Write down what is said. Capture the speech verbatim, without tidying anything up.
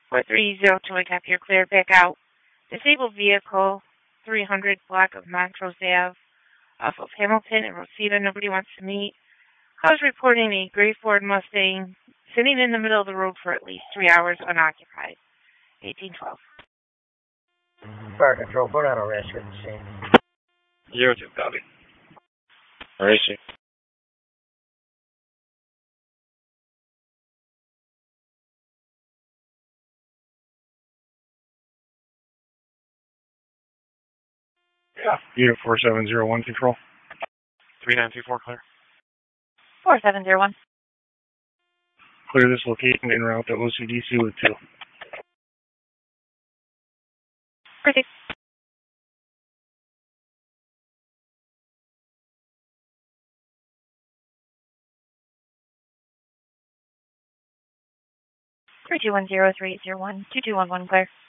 four three zero two, I copy, you're clear. Back out. Disabled vehicle, three hundred block of Montrose Ave, off of Hamilton and Rosita. Nobody wants to meet. I was reporting a gray Ford Mustang sitting in the middle of the road for at least three hours unoccupied. eighteen twelve. Fire control, put on a rescue at the scene. Zero two, copy. Racing. Yeah. Unit four seven zero one, control. three nine two four, clear. four seven zero one. Clear this location en route to O C D C with two. Perfect. three two one zero three eight zero one two two one one, clear.